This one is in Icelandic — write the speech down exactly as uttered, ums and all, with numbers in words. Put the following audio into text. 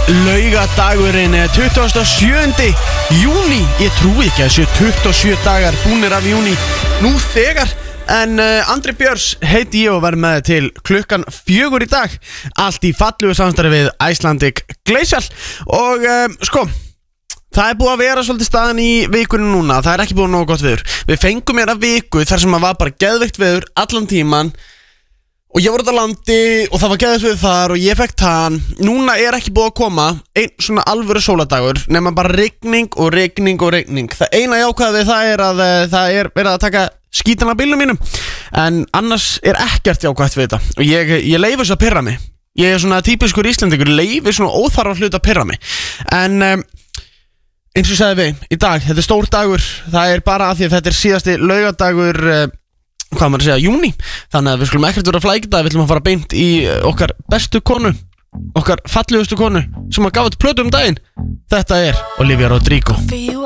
Laugadagurinn tuttugasta og sjöunda júní. Ég trúi ekki að þessu tuttugu og sjö dagar búnir af júní nú þegar. En uh, Andri Björns heiti ég og verð með til klukkan fjögur í dag. Allt í fallegu samstarfi við Icelandic Glacial. Og uh, sko, það er búið að vera svolítið staðan í vikunum núna. Það er ekki búið nógu gott veður. Við fengum hérna viku þar sem að var bara geðveikt veður allan tíman. Og ég var út á landi og það var geðveikt veður þar og ég fekk tann. Núna er ekki búið að koma einn svona alvöru sóladagur nema bara rigning og rigning og rigning. Það eina jákvæða við það er að uh, það er verið að taka skítan af bílnum mínum. En annars er ekkert jákvætt við þetta. Og ég, ég leifi þess að pirra mig. Ég er svona típiskur Íslendingur, leifi svona óþarfa hlut að pirra mig. En um, eins og ég sagði við, í dag, þetta er stór dagur. Það er bara af því að þetta er síðasti laugadagur, uh, hvað maður að segja, júní. Þannig að við skulum ekkert vera að flækja. Við ætlum að fara beint í okkar bestu konu, okkar fallegustu konu sem að gaf út plötu um daginn. Þetta er Olivia Rodrigo.